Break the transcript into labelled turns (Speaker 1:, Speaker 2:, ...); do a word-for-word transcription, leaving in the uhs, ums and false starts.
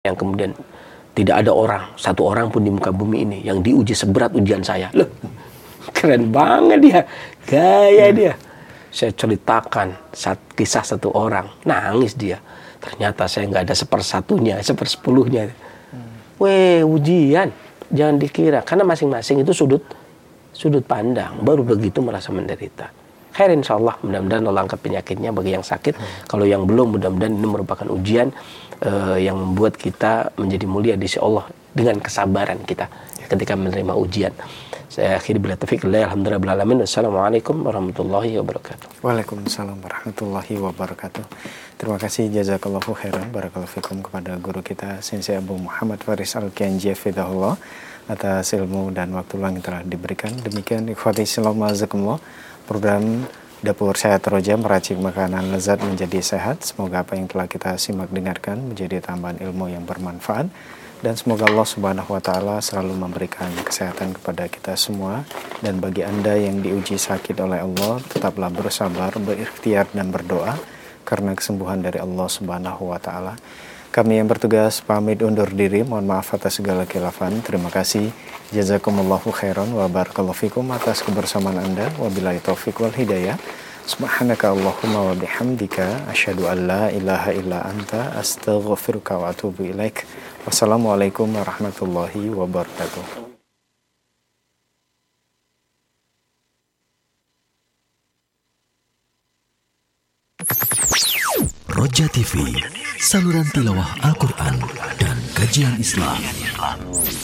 Speaker 1: Yang kemudian tidak ada orang, satu orang pun di muka bumi ini yang diuji seberat ujian saya. Loh, keren banget dia, gaya hmm. dia. Saya ceritakan saat kisah satu orang, nangis dia. Ternyata saya nggak ada sepersatunya, sepersepuluhnya. Hmm. Weh, ujian, jangan dikira. Karena masing-masing itu sudut sudut pandang, baru begitu merasa menderita. Khair insyaallah, mudah-mudahan Allah angkat penyakitnya bagi yang sakit. Hmm. Kalau yang belum, mudah-mudahan ini merupakan ujian uh, yang membuat kita menjadi mulia di sisi Allah dengan kesabaran kita ketika menerima ujian. Saya akhiri bila taufiq Allah, alhamdulillah bil alamin. Assalamualaikum warahmatullahi wabarakatuh.
Speaker 2: Waalaikumsalam warahmatullahi wabarakatuh. Terima kasih jazakallahu khairan barakallahu fikum kepada guru kita Sensei Abu Muhammad Faris Al-Kianji hafizahullah atas ilmu dan waktu luang yang telah diberikan. Demikian ikhwati Islam azakumullah, program Dapur Sehat Roja meracik makanan lezat menjadi sehat. Semoga apa yang telah kita simak dengarkan menjadi tambahan ilmu yang bermanfaat. Dan semoga Allah Subhanahu wa Ta'ala selalu memberikan kesehatan kepada kita semua. Dan bagi Anda yang diuji sakit oleh Allah, tetaplah bersabar, berikhtiar dan berdoa karena kesembuhan dari Allah Subhanahu wa Ta'ala. Kami yang bertugas pamit undur diri. Mohon maaf atas segala khilafan. Terima kasih. Jazakumullahu khairan wa barakallahu fikum atas kebersamaan Anda. Wabillahi taufiq wal hidayah. Subhanaka Allahumma wa bihamdika asyhadu an la ilaha illa anta astaghfiruka wa atubu ilaik. Wassalamualaikum warahmatullahi wabarakatuh.
Speaker 3: Roja T V, saluran tilawah Al-Quran dan kajian Islam.